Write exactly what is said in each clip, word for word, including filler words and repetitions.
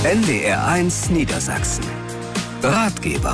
N D R eins Niedersachsen. Ratgeber.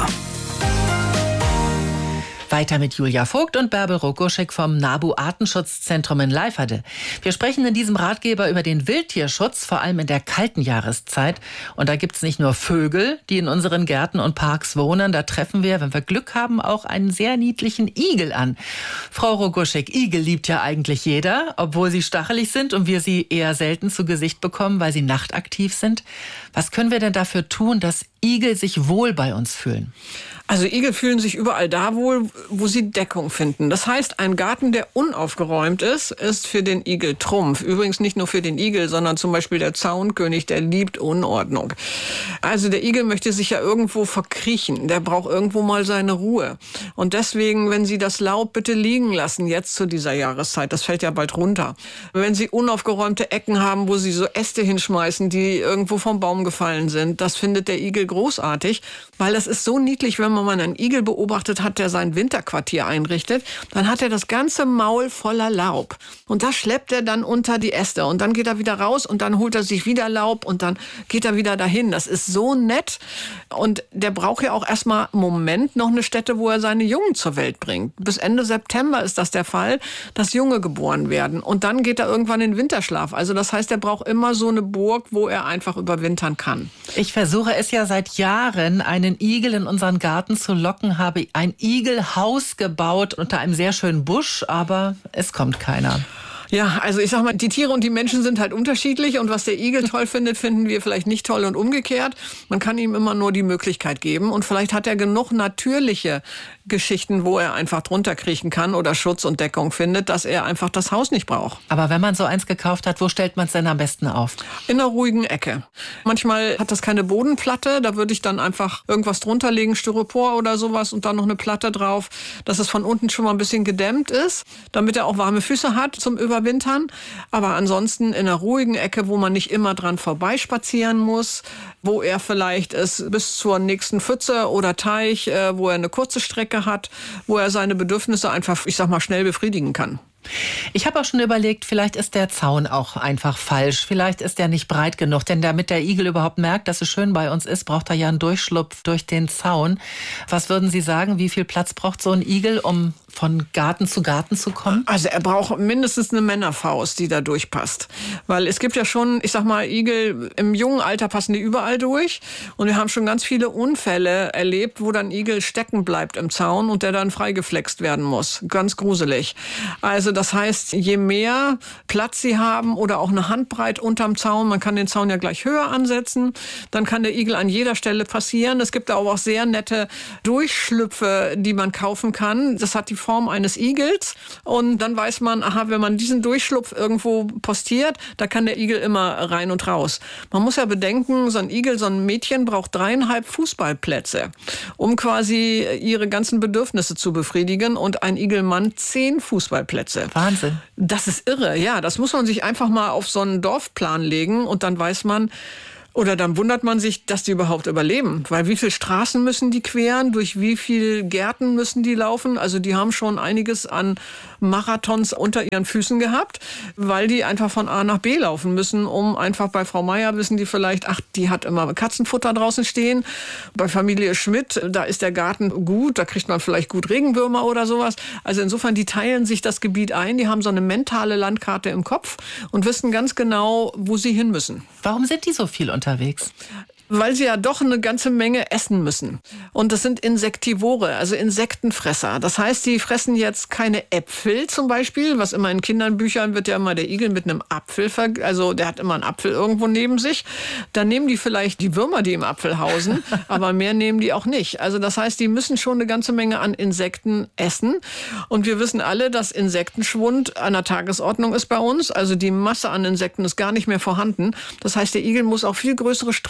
Weiter mit Julia Vogt und Bärbel Rogoschek vom NABU Artenschutzzentrum in Leiferde. Wir sprechen in diesem Ratgeber über den Wildtierschutz, vor allem in der kalten Jahreszeit. Und da gibt's nicht nur Vögel, die in unseren Gärten und Parks wohnen. Da treffen wir, wenn wir Glück haben, auch einen sehr niedlichen Igel an. Frau Rogoschek, Igel liebt ja eigentlich jeder, obwohl sie stachelig sind und wir sie eher selten zu Gesicht bekommen, weil sie nachtaktiv sind. Was können wir denn dafür tun, dass Igel sich wohl bei uns fühlen? Also Igel fühlen sich überall da wohl, wo sie Deckung finden. Das heißt, ein Garten, der unaufgeräumt ist, ist für den Igel Trumpf. Übrigens nicht nur für den Igel, sondern zum Beispiel der Zaunkönig, der liebt Unordnung. Also der Igel möchte sich ja irgendwo verkriechen. Der braucht irgendwo mal seine Ruhe. Und deswegen, wenn Sie das Laub bitte liegen lassen, jetzt zu dieser Jahreszeit, das fällt ja bald runter. Wenn Sie unaufgeräumte Ecken haben, wo Sie so Äste hinschmeißen, die irgendwo vom Baum gefallen sind, das findet der Igel großartig, weil das ist so niedlich, wenn man mal einen Igel beobachtet hat, der sein Winterquartier einrichtet, dann hat er das ganze Maul voller Laub. Und das schleppt er dann unter die Äste. Und dann geht er wieder raus und dann holt er sich wieder Laub und dann geht er wieder dahin. Das ist so nett. Und der braucht ja auch erstmal im Moment noch eine Stätte, wo er seine Jungen zur Welt bringt. Bis Ende September ist das der Fall, dass Junge geboren werden. Und dann geht er irgendwann in Winterschlaf. Also das heißt, er braucht immer so eine Burg, wo er einfach überwintern kann. Ich versuche es ja seit Jahren, einen Igel in unseren Garten zu locken, habe ein Igelhaus gebaut unter einem sehr schönen Busch, aber es kommt keiner. Ja, also ich sag mal, die Tiere und die Menschen sind halt unterschiedlich und was der Igel toll findet, finden wir vielleicht nicht toll und umgekehrt. Man kann ihm immer nur die Möglichkeit geben und vielleicht hat er genug natürliche Geschichten, wo er einfach drunter kriechen kann oder Schutz und Deckung findet, dass er einfach das Haus nicht braucht. Aber wenn man so eins gekauft hat, wo stellt man es denn am besten auf? In einer ruhigen Ecke. Manchmal hat das keine Bodenplatte, da würde ich dann einfach irgendwas drunter legen, Styropor oder sowas und dann noch eine Platte drauf, dass es von unten schon mal ein bisschen gedämmt ist, damit er auch warme Füße hat zum Überwintern. Aber ansonsten in einer ruhigen Ecke, wo man nicht immer dran vorbeispazieren muss, wo er vielleicht ist bis zur nächsten Pfütze oder Teich, wo er eine kurze Strecke hat, wo er seine Bedürfnisse einfach, ich sag mal, schnell befriedigen kann. Ich habe auch schon überlegt, vielleicht ist der Zaun auch einfach falsch. Vielleicht ist der nicht breit genug, denn damit der Igel überhaupt merkt, dass es schön bei uns ist, braucht er ja einen Durchschlupf durch den Zaun. Was würden Sie sagen, wie viel Platz braucht so ein Igel, um von Garten zu Garten zu kommen? Also er braucht mindestens eine Männerfaust, die da durchpasst. Weil es gibt ja schon, ich sag mal, Igel im jungen Alter passen die überall durch. Und wir haben schon ganz viele Unfälle erlebt, wo dann Igel stecken bleibt im Zaun und der dann freigeflext werden muss. Ganz gruselig. Also das heißt, je mehr Platz sie haben oder auch eine Handbreit unterm Zaun, man kann den Zaun ja gleich höher ansetzen, dann kann der Igel an jeder Stelle passieren. Es gibt aber auch sehr nette Durchschlüpfe, die man kaufen kann. Das hat die Form eines Igels und dann weiß man, aha, wenn man diesen Durchschlupf irgendwo postiert, da kann der Igel immer rein und raus. Man muss ja bedenken, so ein Igel, so ein Mädchen braucht dreieinhalb Fußballplätze, um quasi ihre ganzen Bedürfnisse zu befriedigen und ein Igelmann zehn Fußballplätze. Wahnsinn. Das ist irre, ja. Das muss man sich einfach mal auf so einen Dorfplan legen und dann weiß man, oder dann wundert man sich, dass die überhaupt überleben. Weil wie viele Straßen müssen die queren? Durch wie viele Gärten müssen die laufen? Also die haben schon einiges an Marathons unter ihren Füßen gehabt, weil die einfach von A nach B laufen müssen, um einfach bei Frau Meier wissen die vielleicht, ach, die hat immer Katzenfutter draußen stehen. Bei Familie Schmidt, da ist der Garten gut, da kriegt man vielleicht gut Regenwürmer oder sowas. Also insofern, die teilen sich das Gebiet ein, die haben so eine mentale Landkarte im Kopf und wissen ganz genau, wo sie hin müssen. Warum sind die so viel unterwegs? Weil sie ja doch eine ganze Menge essen müssen. Und das sind Insektivore, also Insektenfresser. Das heißt, die fressen jetzt keine Äpfel zum Beispiel, was immer in Kindernbüchern wird ja immer der Igel mit einem Apfel, ver- also der hat immer einen Apfel irgendwo neben sich. Dann nehmen die vielleicht die Würmer, die im Apfel hausen, aber mehr nehmen die auch nicht. Also das heißt, die müssen schon eine ganze Menge an Insekten essen. Und wir wissen alle, dass Insektenschwund an der Tagesordnung ist bei uns. Also die Masse an Insekten ist gar nicht mehr vorhanden. Das heißt, der Igel muss auch viel größere Strecken laufen,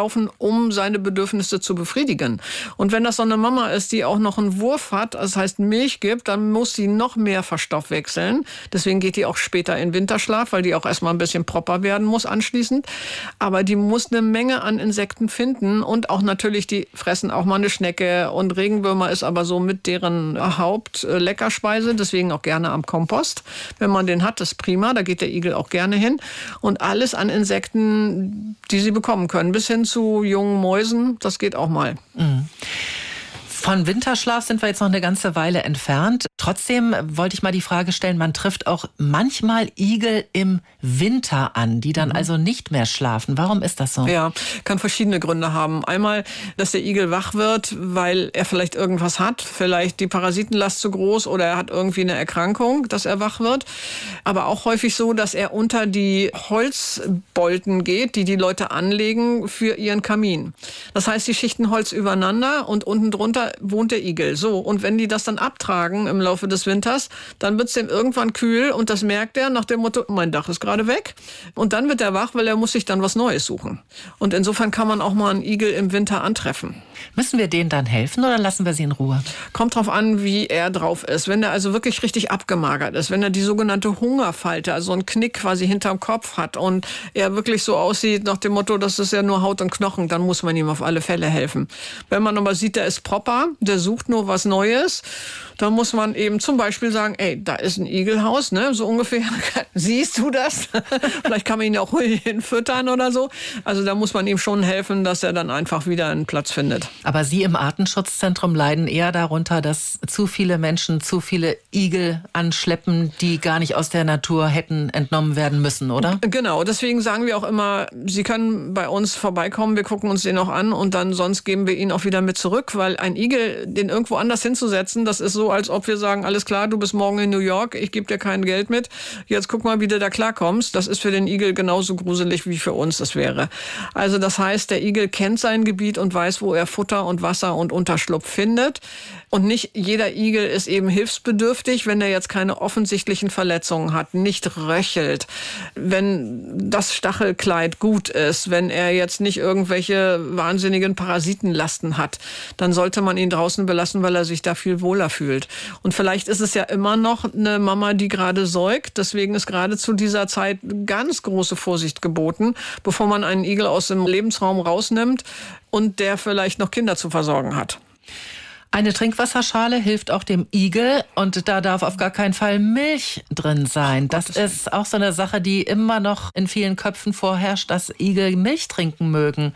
laufen, um seine Bedürfnisse zu befriedigen. Und wenn das so eine Mama ist, die auch noch einen Wurf hat, das heißt Milch gibt, dann muss sie noch mehr verstoffwechseln. Deswegen geht die auch später in Winterschlaf, weil die auch erstmal ein bisschen proper werden muss anschließend. Aber die muss eine Menge an Insekten finden und auch natürlich, die fressen auch mal eine Schnecke und Regenwürmer ist aber so mit deren Hauptleckerspeise, deswegen auch gerne am Kompost. Wenn man den hat, ist prima, da geht der Igel auch gerne hin. Und alles an Insekten, die sie bekommen können, bis hin zu jungen Mäusen, das geht auch mal. Mhm. Von Winterschlaf sind wir jetzt noch eine ganze Weile entfernt. Trotzdem wollte ich mal die Frage stellen, man trifft auch manchmal Igel im Winter an, die dann mhm. also nicht mehr schlafen. Warum ist das so? Ja, kann verschiedene Gründe haben. Einmal, dass der Igel wach wird, weil er vielleicht irgendwas hat, vielleicht die Parasitenlast zu groß oder er hat irgendwie eine Erkrankung, dass er wach wird. Aber auch häufig so, dass er unter die Holzbolten geht, die die Leute anlegen für ihren Kamin. Das heißt, die schichten Holz übereinander und unten drunter wohnt der Igel. So, und wenn die das dann abtragen im Laufe des Winters, dann wird es dem irgendwann kühl und das merkt er nach dem Motto, mein Dach ist gerade weg. Und dann wird er wach, weil er muss sich dann was Neues suchen. Und insofern kann man auch mal einen Igel im Winter antreffen. Müssen wir denen dann helfen oder lassen wir sie in Ruhe? Kommt drauf an, wie er drauf ist. Wenn er also wirklich richtig abgemagert ist, wenn er die sogenannte Hungerfalte, also einen Knick quasi hinterm Kopf hat und er wirklich so aussieht nach dem Motto, das ist ja nur Haut und Knochen, dann muss man ihm auf alle Fälle helfen. Wenn man aber sieht, der ist proper, der sucht nur was Neues, dann muss man eben zum Beispiel sagen, ey, da ist ein Igelhaus, ne, so ungefähr. Siehst du das? Vielleicht kann man ihn ja auch hinfüttern oder so. Also da muss man ihm schon helfen, dass er dann einfach wieder einen Platz findet. Aber Sie im Artenschutzzentrum leiden eher darunter, dass zu viele Menschen zu viele Igel anschleppen, die gar nicht aus der Natur hätten entnommen werden müssen, oder? Genau, deswegen sagen wir auch immer, Sie können bei uns vorbeikommen, wir gucken uns den auch an und dann sonst geben wir ihn auch wieder mit zurück, weil ein Igel, den irgendwo anders hinzusetzen, das ist so, als ob wir sagen, alles klar, du bist morgen in New York, ich gebe dir kein Geld mit, jetzt guck mal, wie du da klarkommst. Das ist für den Igel genauso gruselig, wie für uns das wäre. Also das heißt, der Igel kennt sein Gebiet und weiß, wo er Futter und Wasser und Unterschlupf findet. Und nicht jeder Igel ist eben hilfsbedürftig, wenn er jetzt keine offensichtlichen Verletzungen hat, nicht röchelt, wenn das Stachelkleid gut ist, wenn er jetzt nicht irgendwelche wahnsinnigen Parasitenlasten hat, dann sollte man ihn draußen belassen, weil er sich da viel wohler fühlt. Und vielleicht ist es ja immer noch eine Mama, die gerade säugt. Deswegen ist gerade zu dieser Zeit ganz große Vorsicht geboten, bevor man einen Igel aus dem Lebensraum rausnimmt und der vielleicht noch Kinder zu versorgen hat. Eine Trinkwasserschale hilft auch dem Igel und da darf auf gar keinen Fall Milch drin sein. Das ist auch so eine Sache, die immer noch in vielen Köpfen vorherrscht, dass Igel Milch trinken mögen.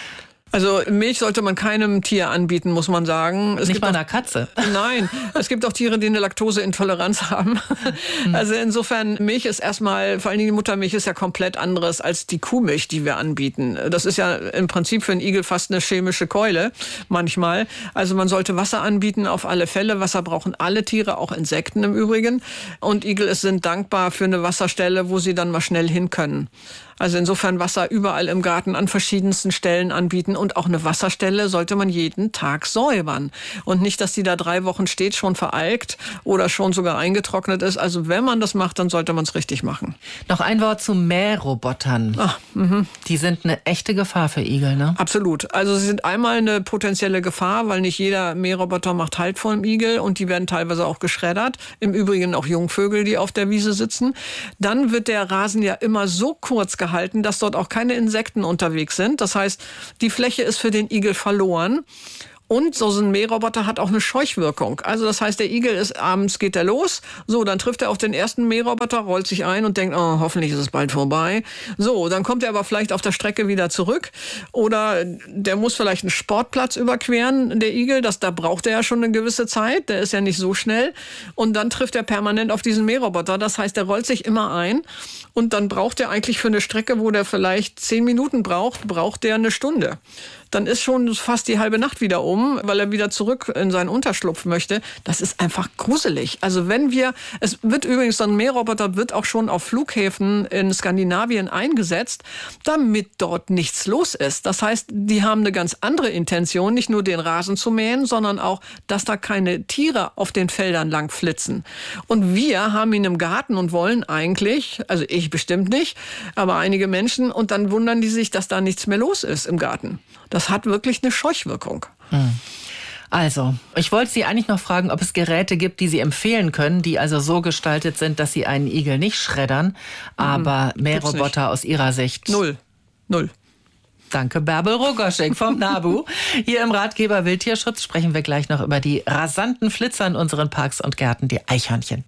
Also Milch sollte man keinem Tier anbieten, muss man sagen. Es Nicht mal einer Katze. Nein, es gibt auch Tiere, die eine Laktoseintoleranz haben. Also insofern, Milch ist erstmal, vor allen Dingen die Muttermilch ist ja komplett anderes als die Kuhmilch, die wir anbieten. Das ist ja im Prinzip für einen Igel fast eine chemische Keule manchmal. Also man sollte Wasser anbieten auf alle Fälle. Wasser brauchen alle Tiere, auch Insekten im Übrigen. Und Igel sind dankbar für eine Wasserstelle, wo sie dann mal schnell hin können. Also insofern Wasser überall im Garten an verschiedensten Stellen anbieten. Und auch eine Wasserstelle sollte man jeden Tag säubern. Und nicht, dass die da drei Wochen steht, schon veralkt oder schon sogar eingetrocknet ist. Also wenn man das macht, dann sollte man es richtig machen. Noch ein Wort zu Mährobotern. Ach, die sind eine echte Gefahr für Igel, ne? Absolut. Also sie sind einmal eine potenzielle Gefahr, weil nicht jeder Mähroboter macht Halt vor dem Igel. Und die werden teilweise auch geschreddert. Im Übrigen auch Jungvögel, die auf der Wiese sitzen. Dann wird der Rasen ja immer so kurz gehalten, halten, dass dort auch keine Insekten unterwegs sind. Das heißt, die Fläche ist für den Igel verloren. Und so ein Mähroboter hat auch eine Scheuchwirkung. Also das heißt, der Igel ist abends, geht er los. So, dann trifft er auf den ersten Mähroboter, rollt sich ein und denkt, oh, hoffentlich ist es bald vorbei. So, dann kommt er aber vielleicht auf der Strecke wieder zurück. Oder der muss vielleicht einen Sportplatz überqueren, der Igel. Das, da braucht er ja schon eine gewisse Zeit. Der ist ja nicht so schnell. Und dann trifft er permanent auf diesen Mähroboter. Das heißt, der rollt sich immer ein. Und dann braucht er eigentlich für eine Strecke, wo der vielleicht zehn Minuten braucht, braucht der eine Stunde. dann ist schon fast die halbe Nacht wieder um, weil er wieder zurück in seinen Unterschlupf möchte. Das ist einfach gruselig. Also wenn wir, es wird übrigens, so ein Mähroboter wird auch schon auf Flughäfen in Skandinavien eingesetzt, damit dort nichts los ist. Das heißt, die haben eine ganz andere Intention, nicht nur den Rasen zu mähen, sondern auch, dass da keine Tiere auf den Feldern lang flitzen. Und wir haben ihn im Garten und wollen eigentlich, also ich bestimmt nicht, aber einige Menschen, und dann wundern die sich, dass da nichts mehr los ist im Garten. Das hat wirklich eine Scheuchwirkung. Hm. Also, ich wollte Sie eigentlich noch fragen, ob es Geräte gibt, die Sie empfehlen können, die also so gestaltet sind, dass sie einen Igel nicht schreddern, aber mhm, Mähroboter aus Ihrer Sicht? Null. Null. Danke, Bärbel Rogoschek vom NABU. Hier im Ratgeber Wildtierschutz sprechen wir gleich noch über die rasanten Flitzer in unseren Parks und Gärten, die Eichhörnchen.